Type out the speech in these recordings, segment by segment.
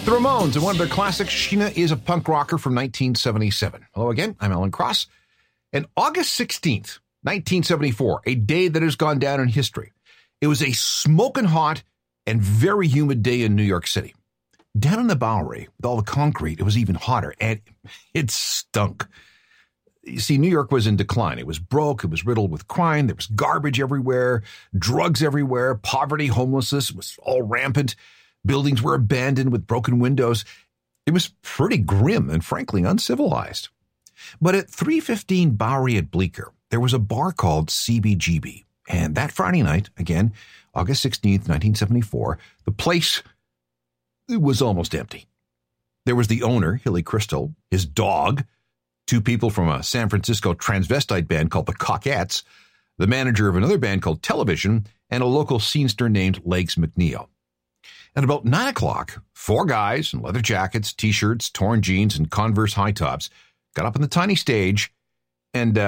The Ramones, and one of their classics, Sheena is a Punk Rocker from 1977. Hello again, I'm Alan Cross. And August 16th, 1974, a day that has gone down in history. It was a smoking hot and very humid day in New York City. Down in the Bowery, with all the concrete, it was even hotter, and it stunk. You see, New York was in decline. It was broke. It was riddled with crime. There was garbage everywhere, drugs everywhere, poverty, homelessness was all rampant. Buildings were abandoned with broken windows. It was pretty grim and frankly uncivilized. But at 315 Bowery at Bleecker, there was a bar called CBGB. And that Friday night, again, August 16th, 1974, the place was almost empty. There was the owner, Hilly Crystal, his dog, two people from a San Francisco transvestite band called the Cockettes, the manager of another band called Television, and a local scenester named Legs McNeil. At about 9 o'clock, four guys in leather jackets, T-shirts, torn jeans, and Converse high tops got up on the tiny stage, and,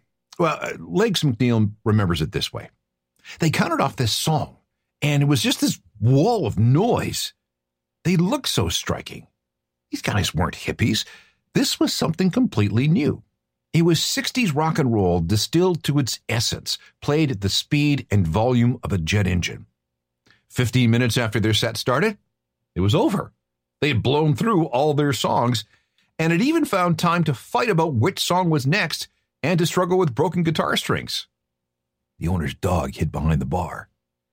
Legs McNeil remembers it this way. They counted off this song, and it was just this wall of noise. They looked so striking. These guys weren't hippies. This was something completely new. It was 60s rock and roll distilled to its essence, played at the speed and volume of a jet engine. 15 minutes after their set started, it was over. They had blown through all their songs, and had even found time to fight about which song was next and to struggle with broken guitar strings. The owner's dog hid behind the bar.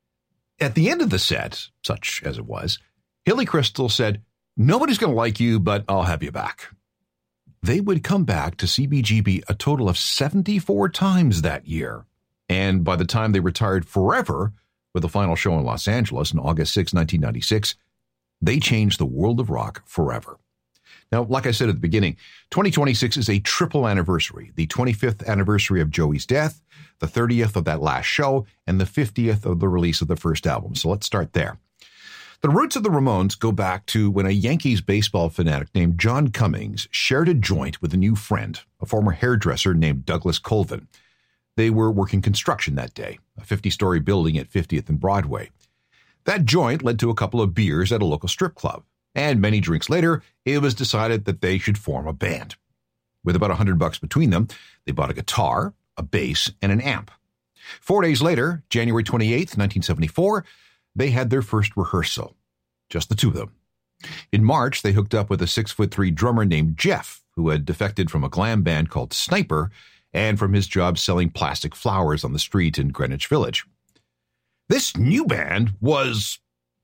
At the end of the set, such as it was, Hilly Crystal said, "Nobody's going to like you, but I'll have you back." They would come back to CBGB a total of 74 times that year. And by the time they retired forever, with the final show in Los Angeles on August 6, 1996, they changed the world of rock forever. Now, like I said at the beginning, 2026 is a triple anniversary. The 25th anniversary of Joey's death, the 30th of that last show, and the 50th of the release of the first album. So let's start there. The roots of the Ramones go back to when a Yankees baseball fanatic named John Cummings shared a joint with a new friend, a former hairdresser named Douglas Colvin. They were working construction that day, a 50-story building at 50th and Broadway. That joint led to a couple of beers at a local strip club, and many drinks later, it was decided that they should form a band. With about $100 between them, they bought a guitar, a bass, and an amp. 4 days later, January 28th, 1974, they had their first rehearsal, just the two of them. In March, they hooked up with a 6'3" drummer named Jeff, who had defected from a glam band called Sniper, and from his job selling plastic flowers on the street in Greenwich Village. This new band was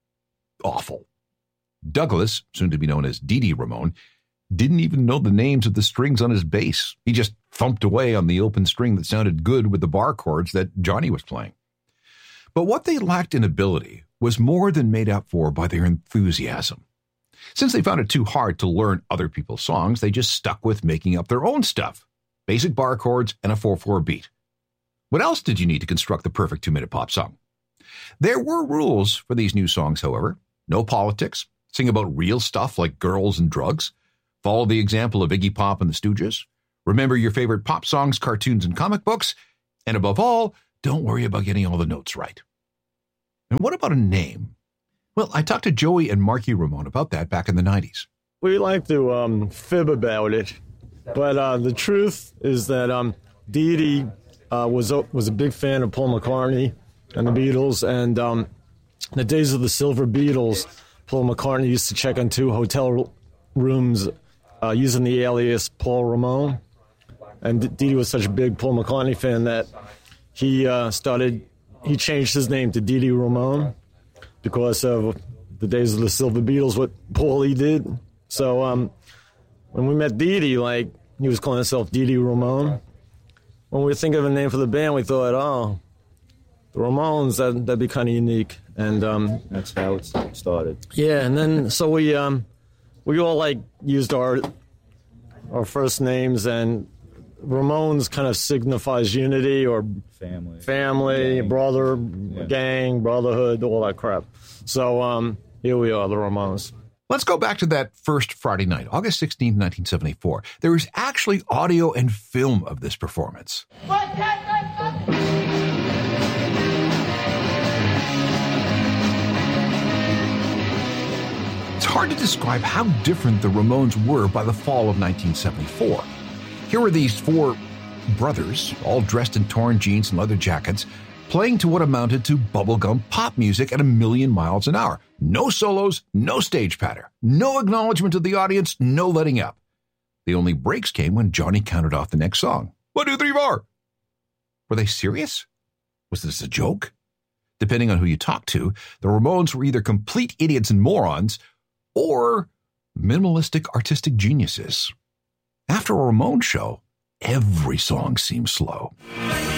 awful. Douglas, soon to be known as Dee Dee Ramone, didn't even know the names of the strings on his bass. He just thumped away on the open string that sounded good with the bar chords that Johnny was playing. But what they lacked in ability was more than made up for by their enthusiasm. Since they found it too hard to learn other people's songs, they just stuck with making up their own stuff. Basic bar chords and a 4/4 beat. What else did you need to construct the perfect 2-minute pop song? There were rules for these new songs, however. No politics. Sing about real stuff like girls and drugs. Follow the example of Iggy Pop and the Stooges. Remember your favorite pop songs, cartoons, and comic books. And above all, don't worry about getting all the notes right. And what about a name? Well, I talked to Joey and Marky Ramone about that back in the 90s. We like to fib about it, but the truth is that Dee Dee was a big fan of Paul McCartney and the Beatles, and the days of the Silver Beatles, Paul McCartney used to check into hotel rooms using the alias Paul Ramone, and Dee Dee was such a big Paul McCartney fan that he changed his name to Dee Dee Ramone because of the days of the Silver Beatles, what Paulie did. So when we met Dee Dee, he was calling himself Dee Dee Ramone. When we were thinking of a name for the band, we thought, the Ramones, that'd be kind of unique. And that's how it started. Yeah, and then so we all used our first names, and Ramones kind of signifies unity or family, gang. Brother, gang, brotherhood, all that crap. So here we are, the Ramones. Let's go back to that first Friday night, August 16, 1974. There was actually audio and film of this performance. It's hard to describe how different the Ramones were by the fall of 1974. Here were these four brothers, all dressed in torn jeans and leather jackets, playing to what amounted to bubblegum pop music at 1,000,000 miles an hour. No solos, no stage patter, no acknowledgement of the audience, no letting up. The only breaks came when Johnny counted off the next song. 1, 2, 3, 4. Were they serious? Was this a joke? Depending on who you talk to, the Ramones were either complete idiots and morons or minimalistic artistic geniuses. After a Ramones show, every song seemed slow.